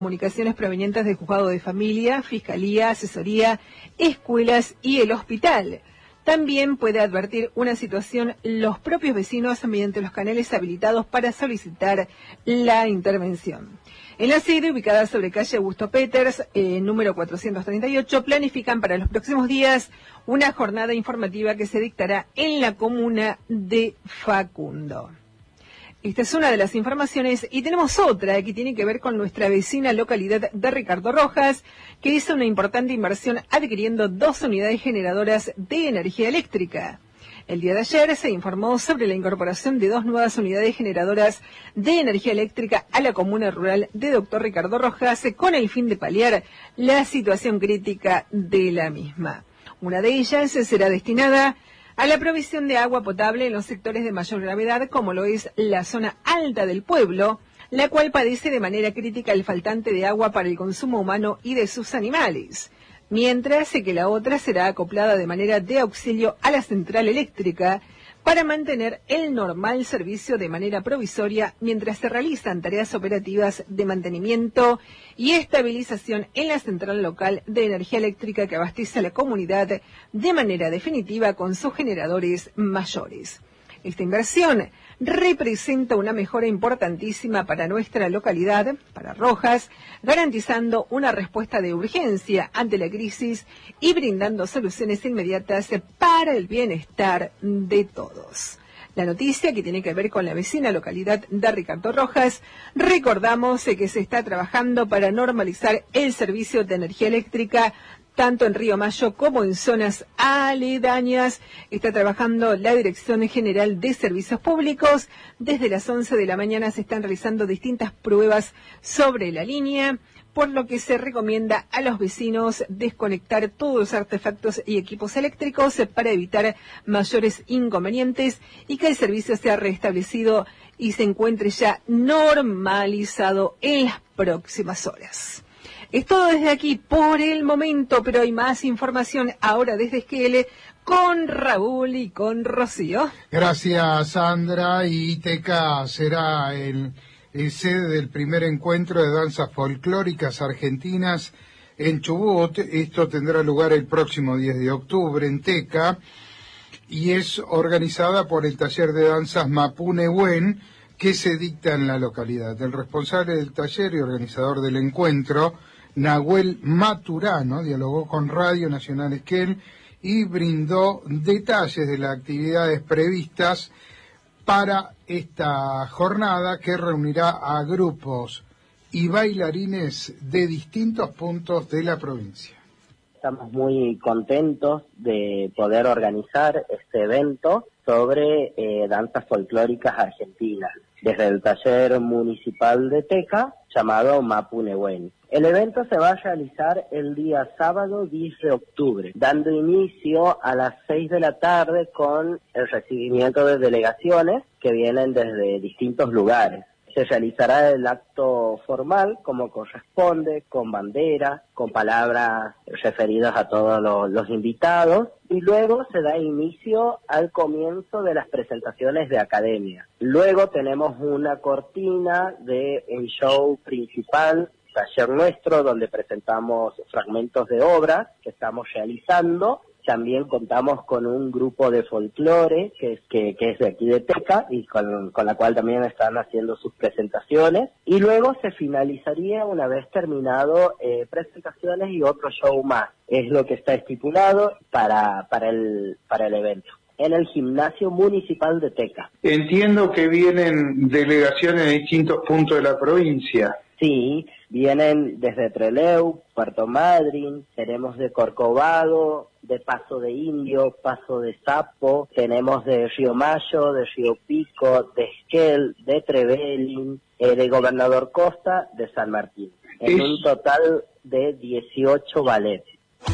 Comunicaciones provenientes del Juzgado de Familia, Fiscalía, Asesoría, escuelas y el hospital. También puede advertir una situación los propios vecinos mediante los canales habilitados para solicitar la intervención. En la sede, ubicada sobre calle Augusto Peters, número 438, planifican para los próximos días una jornada informativa que se dictará en la comuna de Facundo. Esta es una de las informaciones y tenemos otra que tiene que ver con nuestra vecina localidad de Ricardo Rojas, que hizo una importante inversión adquiriendo 2 unidades generadoras de energía eléctrica. El día de ayer se informó sobre la incorporación de 2 nuevas unidades generadoras de energía eléctrica a la comuna rural de Dr. Ricardo Rojas con el fin de paliar la situación crítica de la misma. Una de ellas será destinada a la provisión de agua potable en los sectores de mayor gravedad, como lo es la zona alta del pueblo, la cual padece de manera crítica el faltante de agua para el consumo humano y de sus animales, mientras que la otra será acoplada de manera de auxilio a la central eléctrica para mantener el normal servicio de manera provisoria mientras se realizan tareas operativas de mantenimiento y estabilización en la central local de energía eléctrica que abastece a la comunidad de manera definitiva con sus generadores mayores. Esta inversión representa una mejora importantísima para nuestra localidad, para Rojas, garantizando una respuesta de urgencia ante la crisis y brindando soluciones inmediatas para el bienestar de todos. La noticia que tiene que ver con la vecina localidad de Ricardo Rojas, recordamos que se está trabajando para normalizar el servicio de energía eléctrica tanto en Río Mayo como en zonas aledañas. Está trabajando la Dirección General de Servicios Públicos. Desde las 11 de la mañana se están realizando distintas pruebas sobre la línea, por lo que se recomienda a los vecinos desconectar todos los artefactos y equipos eléctricos para evitar mayores inconvenientes y que el servicio sea restablecido y se encuentre ya normalizado en las próximas horas. Es todo desde aquí por el momento, pero hay más información ahora desde Esquel con Raúl y con Rocío. Gracias, Sandra. Y Teca será el sede del primer encuentro de danzas folclóricas argentinas en Chubut. Esto tendrá lugar el próximo 10 de octubre en Teca y es organizada por el taller de danzas Mapú-Nehuen que se dicta en la localidad. El responsable del taller y organizador del encuentro, Nahuel Maturano, dialogó con Radio Nacional Esquel y brindó detalles de las actividades previstas para esta jornada que reunirá a grupos y bailarines de distintos puntos de la provincia. Estamos muy contentos de poder organizar este evento sobre danzas folclóricas argentinas desde el taller municipal de Teca llamado Mapú-Nehuen. El evento se va a realizar el día sábado 10 de octubre, dando inicio a las 6 de la tarde con el recibimiento de delegaciones que vienen desde distintos lugares. Se realizará el acto formal como corresponde, con bandera, con palabras referidas a todos los invitados, y luego se da inicio al comienzo de las presentaciones de academia. Luego tenemos una cortina de el show principal, taller nuestro, donde presentamos fragmentos de obras que estamos realizando. También contamos con un grupo de folclore que es de aquí de Teca y con la cual también están haciendo sus presentaciones. Y luego se finalizaría una vez terminado presentaciones y otro show más. Es lo que está estipulado para el evento en el gimnasio municipal de Teca. Entiendo que vienen delegaciones de distintos puntos de la provincia. Sí, vienen desde Trelew, Puerto Madryn, tenemos de Corcovado, de Paso de Indio, Paso de Sapo, tenemos de Río Mayo, de Río Pico, de Esquel, de Trevelin, de Gobernador Costa, de San Martín. En un total de 18 ballets.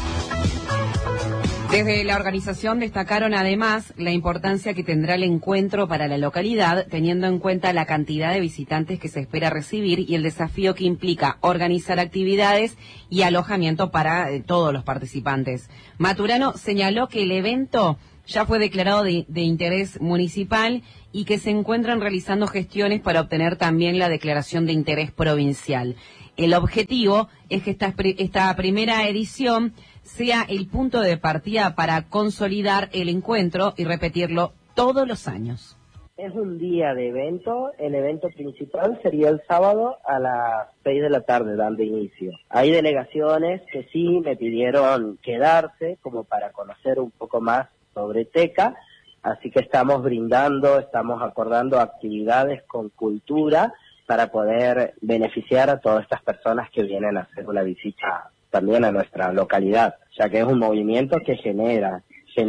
Desde la organización destacaron además la importancia que tendrá el encuentro para la localidad, teniendo en cuenta la cantidad de visitantes que se espera recibir y el desafío que implica organizar actividades y alojamiento para todos los participantes. Maturano señaló que el evento ya fue declarado de interés municipal y que se encuentran realizando gestiones para obtener también la declaración de interés provincial. El objetivo es que esta primera edición sea el punto de partida para consolidar el encuentro y repetirlo todos los años. Es un día de evento. El evento principal sería el sábado a las 6 de la tarde, dando inicio. Hay delegaciones que sí me pidieron quedarse como para conocer un poco más sobre TECA, así que estamos acordando actividades con cultura para poder beneficiar a todas estas personas que vienen a hacer una visita también a nuestra localidad, ya que es un movimiento que genera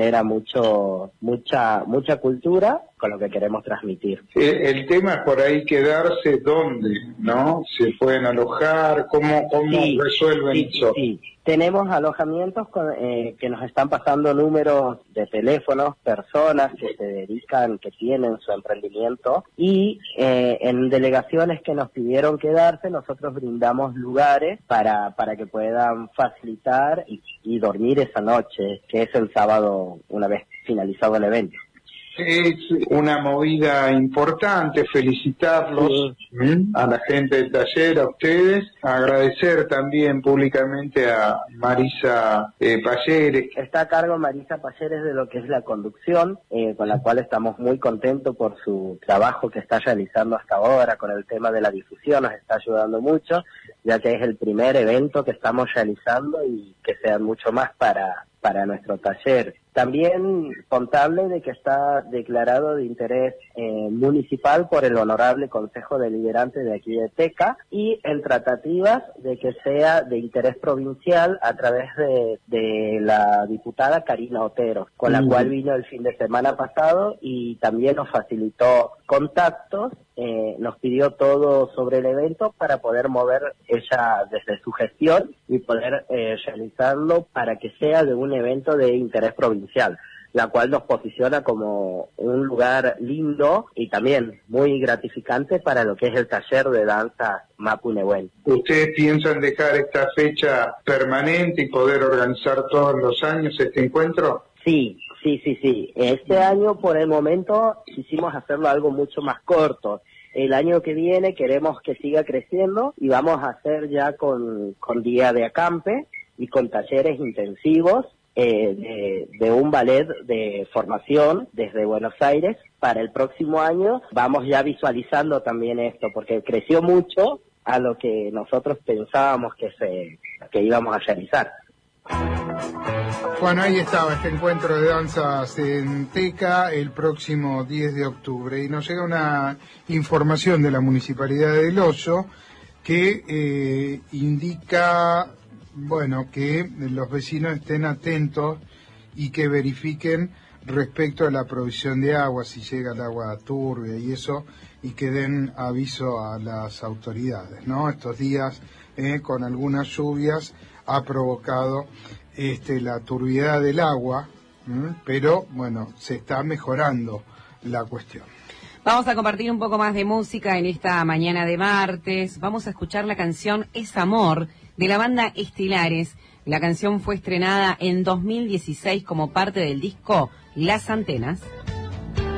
mucha cultura con lo que queremos transmitir. El tema es por ahí quedarse, ¿dónde? ¿No? ¿Se pueden alojar? ¿Cómo resuelven eso? Sí. Tenemos alojamientos que nos están pasando números de teléfonos, personas que se dedican, que tienen su emprendimiento, y en delegaciones que nos pidieron quedarse, nosotros brindamos lugares para que puedan facilitar y dormir esa noche, que es el sábado una vez finalizado el evento. Es una movida importante, felicitarlos a la gente del taller, a ustedes, agradecer también públicamente a Marisa Payeres. Está a cargo Marisa Payeres de lo que es la conducción, con la cual estamos muy contentos por su trabajo que está realizando hasta ahora con el tema de la difusión, nos está ayudando mucho, ya que es el primer evento que estamos realizando y que sean mucho más para nuestro taller. También contable de que está declarado de interés municipal por el Honorable Consejo Deliberante de aquí de TECA, y en tratativas de que sea de interés provincial a través de la diputada Karina Otero, con la cual vino el fin de semana pasado y también nos facilitó contactos, nos pidió todo sobre el evento para poder mover ella desde su gestión y poder realizarlo para que sea de un evento de interés provincial, la cual nos posiciona como un lugar lindo y también muy gratificante para lo que es el taller de danza Mapu Nehuen. ¿Ustedes piensan dejar esta fecha permanente y poder organizar todos los años este encuentro? Sí. Este año, por el momento, quisimos hacerlo algo mucho más corto. El año que viene queremos que siga creciendo y vamos a hacer ya con día de acampe y con talleres intensivos de un ballet de formación desde Buenos Aires. Para el próximo año vamos ya visualizando también esto, porque creció mucho a lo que nosotros pensábamos que íbamos a realizar. Bueno, ahí estaba este encuentro de danzas en TECA el próximo 10 de octubre. Y nos llega una información de la Municipalidad de El Hoyo que indica, que los vecinos estén atentos y que verifiquen respecto a la provisión de agua, si llega el agua turbia y eso, y que den aviso a las autoridades, ¿no? Estos días, con algunas lluvias, ha provocado la turbiedad del agua, pero se está mejorando la cuestión. Vamos a compartir un poco más de música en esta mañana de martes. Vamos a escuchar la canción Es Amor de la banda Estelares. La canción fue estrenada en 2016 como parte del disco Las Antenas.